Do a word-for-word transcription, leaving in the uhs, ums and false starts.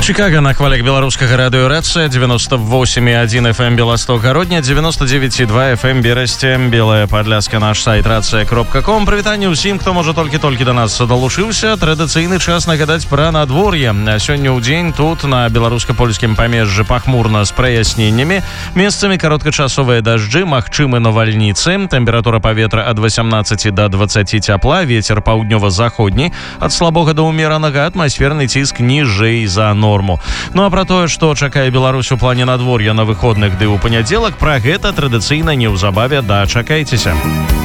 Чикаго на хвалях беларускага радыёрацыя, девяносто восемь и один эф эм Белосток Гародня, девяносто девять и два эф эм Берасце, Белая Падляска, наш сайт рация кропка ком. Прывітанне ўсім, хто можа толькі-толькі да нас далучыўся. Традыцыйны час нагадаць пра надвор'е. Сёння ў дзень тут на беларуска-польскім памежжы пахмурна з праясненнямі. Месцамі кароткачасовыя дажджы, магчымы навальніцы. Тэмпература паветра ад восемнадцати до двадцати цяпла, вецер паўднёва-заходні, ад слабога да ўмеранага, атмасферны ціск ніжэй за норму. Ну а пра тое, што чакае Беларусь у плане надвор'я на выходных ды ў панядзелак, пра гэта традыцыйна неўзабаве дачакайцеся.